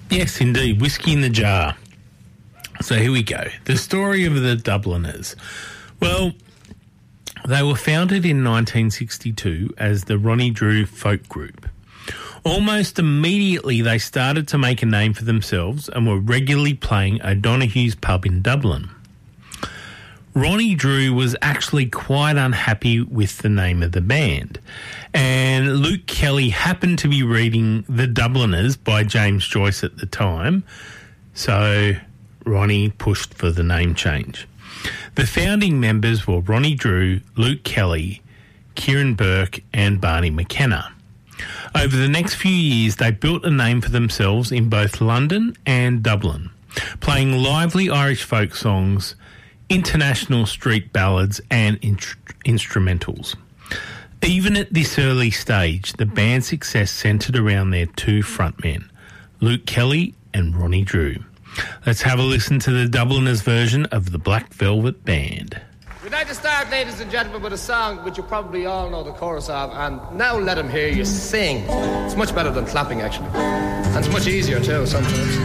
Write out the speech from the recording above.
Yes, indeed. Whiskey in the Jar. So here we go. The story of the Dubliners. Well, they were founded in 1962 as the Ronnie Drew Folk Group. Almost immediately, they started to make a name for themselves and were regularly playing O'Donoghue's pub in Dublin. Ronnie Drew was actually quite unhappy with the name of the band, and Luke Kelly happened to be reading The Dubliners by James Joyce at the time, so Ronnie pushed for the name change. The founding members were Ronnie Drew, Luke Kelly, Kieran Burke and Barney McKenna. Over the next few years, they built a name for themselves in both London and Dublin, playing lively Irish folk songs, international street ballads and instrumentals. Even at this early stage, the band's success centred around their two frontmen, Luke Kelly and Ronnie Drew. Let's have a listen to the Dubliners version of the Black Velvet Band. We'd like to start, ladies and gentlemen, with a song which you probably all know the chorus of, and now let them hear you sing. It's much better than clapping, actually. And it's much easier, too, sometimes.